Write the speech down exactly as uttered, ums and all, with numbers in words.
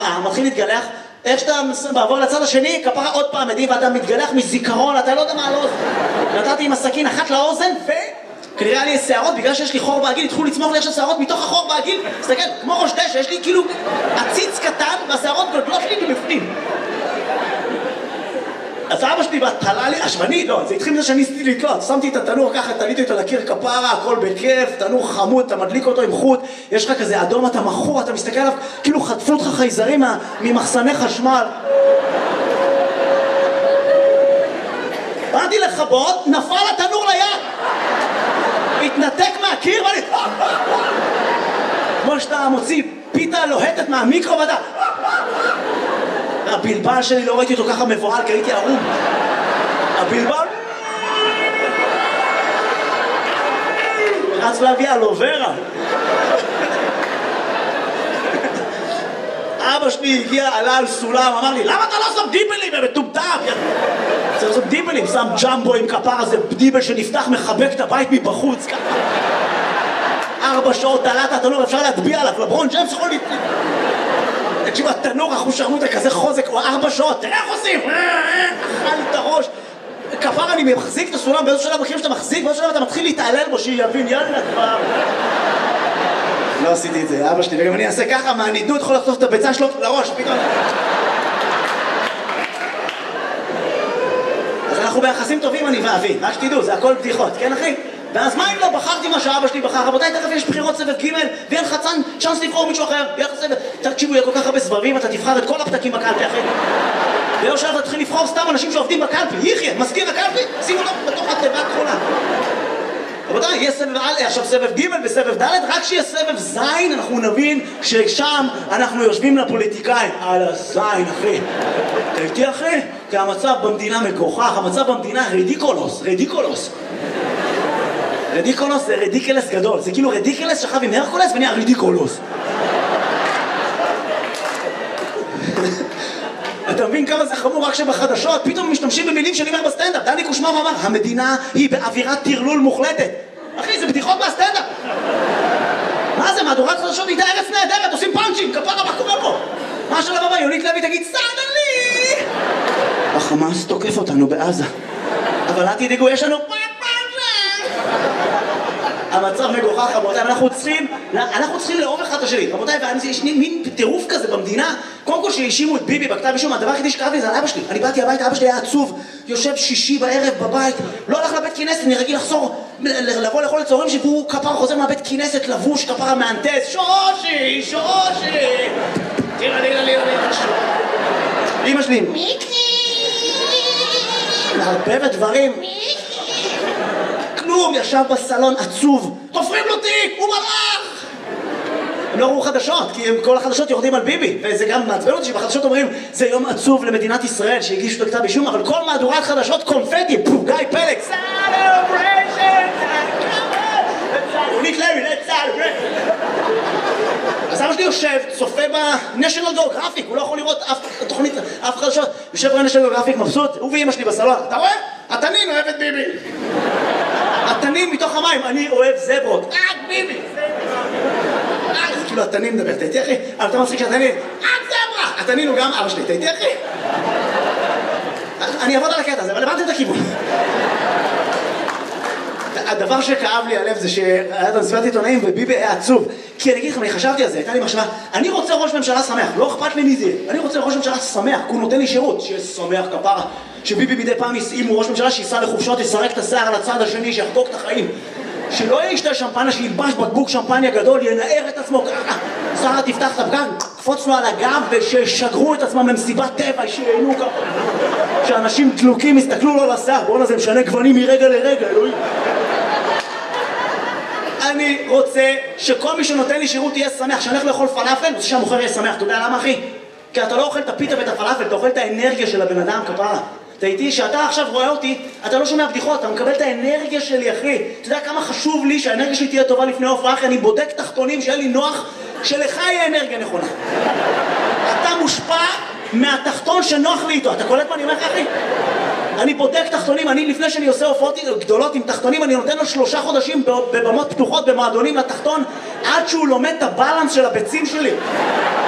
מתחיל להתגלח, איך שאתה בעבור לצד השני, כפרה עוד פעם עדים ואתה מתגלח מזיכרון, אתה לא יודע מה על האוזן. נתתי עם הסכין אחת לאוזן וכנראה לי שערות, בגלל שיש לי חור בעגיל, התחילו לצמוח לי עכשיו שערות מתוך החור בעגיל, תסתכל, כמו ראש דשא, יש לי כאילו עציץ קטן והשערות גולגלות לי מבפנים. אז אבא שלי בהתחלה לי, אשווני, לא, זה התחיל מזה שאני ניסיתי לתלות, שמתי את התנור ככה, תליתי אותו לקיר כפרה, הכל בכיף, תנור חמוד, אתה מדליק אותו עם חוט, יש לך כזה אדום, אתה מכור, אתה מסתכל עליו, כאילו חטפו אותך חייזרים ממחסני חשמל. באתי לכבות, נפל התנור ליד, התנתק מהקיר, ואני... כמו שאתה מוציא פיתה לוהטת מהמיקרו ואתה... הבלבל שלי לא ראיתי אותו ככה מבועל, כי הייתי ערום. הבלבל... רץ להביא אלוברה. אבא שלי הגיע, עלה על סולם, אמר לי, למה אתה לא שם דיבלים? הם מטומטם! צריך לעשות דיבלים, שם ג'מבו עם כפר הזה, דיבל שנפתח, מחבק את הבית מבחוץ, ככה. ארבע שעות תלת התנור, אפשר להטביע עליו, לברון ג'יימס יכול להתחיל. תקשיב, התנור אחוז שרמוטה כזה חוזק, הוא ארבע שעות, תראה איך עושים? אכל לי את הראש. כפר אני מחזיק את הסולם, באיזו שלב מכירים שאתה מחזיק, באיזו שלב אתה מתחיל להתעלל בו, שיבין, יאללה כבר. לא עשיתי את זה, אבא שלי, וגם אני אעשה ככה, מהנידות יכול לחטוף את הביצה שלו לראש, פתאום. אז אנחנו ביחסים טובים, אני ואבי, רק שתדעו, זה הכל בדיחות, כן אחי? ואז מה אם לא בחרתי מה שאבא שלי בחר? רבותיי, תכף יש בחירות סבב ג' ואין לך צ'אנס לבחור מישהו אחר, יהיה לך סבב. תקשיבו, יהיה כל כך הרבה סבבים, אתה תבחר את כל הפתקים בקלפי אחרי. ויום שלב אתה תתחיל לבחור סתם אנשים שעובדים בקלפי. יחיה, מזכיר הקלפי, שים אותו בתוך התיבה הכחולה. רבותיי, יהיה סבב א', עכשיו סבב ג' וסבב ד', רק שיהיה סבב ז', אנחנו נבין ששם אנחנו יושבים לפוליטיקאים. על הזין, אחי. אתה איתי, אחי? כי המצב במדינה מגוחך, המצב במדינה רדיקולוס, רדיקולוס. רדיקולוס זה רדיקלס גדול, זה כאילו רדיקלס שכב עם הרקולס ונהיה רדיקולוס. אתה מבין כמה זה חמור רק שבחדשות פתאום משתמשים במילים שאני אומר בסטנדאפ. דני קושמר אמר, המדינה היא באווירת טרלול מוחלטת. אחי, זה בדיחות מהסטנדאפ. מה זה, מהדורת חדשות הייתה ארץ נהדרת, עושים פאנצ'ים, כפרה, מה קורה פה? מה של הבא, יונית לוי תגיד, סעדלי! החמאס תוקף אותנו בעזה. אבל אל תדאגו, יש לנו... המצב מגוחך, רבותיי, אנחנו צריכים, אנחנו צריכים לאהוב אחד את השני, רבותיי, ויש מין טירוף כזה במדינה, קודם כל שהאשימו את ביבי בכתב אישום, הדבר הכי שכאב לי זה על אבא שלי, אני באתי הביתה, אבא שלי היה עצוב, יושב שישי בערב בבית, לא הלך לבית כנסת, אני רגיל לחזור, לבוא לאכול לצהריים שהוא כפר חוזר מהבית כנסת, לבוש, כפר המהנדס, שושי, שושי, תראה, תראה, תראה, אמא שלי, מיקי, מערבבת דברים, כלום, ישב בסלון עצוב, תופרים לו תיק, הוא מלאך! הם לא ראו חדשות, כי כל החדשות יורדים על ביבי, וזה גם מעצבן אותי שבחדשות אומרים זה יום עצוב למדינת ישראל שהגישו לכתב אישום, אבל כל מהדורת חדשות קונפטי, פו, גיא פלג, סלבריישן, יונית לוי, let's celebrate. אז אבא שלי יושב, צופה ב-National Geographic, הוא לא יכול לראות אף תוכנית, אף חדשות, יושב ב-National Geographic מבסוט, הוא ואמא שלי בסלון, אתה רואה? התנין אוהב את ביבי. התנין מתוך המים, אני אוהב זברות, רק ביבי. זה כאילו התנין מדבר, אתה איתי אחי? אבל אתה מצחיק שהתנין, רק זברה. התנין הוא גם אבא שלי, אתה איתי אחי? אני אעבוד על הקטע הזה, אבל הבנתי את הכיוון. הדבר שכאב לי הלב זה שהיה את המסיבת עיתונאים וביבי היה עצוב. כי אני אגיד לכם, אני חשבתי על זה, הייתה לי מחשבה, אני רוצה ראש ממשלה שמח, לא אכפת לי מי זה, אני רוצה ראש ממשלה שמח, כי הוא נותן לי שירות, שיהיה שמח כפרה, שביבי מדי פעם אם הוא ראש ממשלה שייסע לחופשות, יסרק את השיער על הצד השני, שיחגוג את החיים, שלא ישתה שמפניה, שילבש בקבוק שמפניה גדול, ינער את עצמו ככה, שרה תפתח את הפגן, קפוץ לו על הגב וששגרו את עצמם למסיבת טבע, שיהנו ככה, שאנשים דלוקים יסתכלו לו לשיער, בואו נזה משנה גוונים מרגע לרגע, אלוהים. אני רוצה שכל מי שנותן לי שירות יהיה שמח, שאני הולך לאכול פלאפל, רוצה שהמוכר יהיה שמח, אתה יודע למה אחי? כי אתה לא אוכל את הפיתה ואת הפלאפל, אתה אוכל את האנרגיה של הבן אדם כפרה. אתה איתי, שאתה עכשיו רואה אותי, אתה לא שומע בדיחות, אתה מקבל את האנרגיה שלי אחי. אתה יודע כמה חשוב לי שהאנרגיה שלי תהיה טובה לפני ההופעה, אחי, אני בודק תחתונים שיהיה לי נוח, שלך יהיה אנרגיה נכונה. אתה מושפע מהתחתון שנוח לי איתו, אתה קולט מה אני אומר לך אחי? אני בודק תחתונים, אני לפני שאני עושה הופעות גדולות עם תחתונים, אני נותן לו שלושה חודשים בבמות פתוחות, במועדונים לתחתון, עד שהוא לומד את הבלנס של הביצים שלי.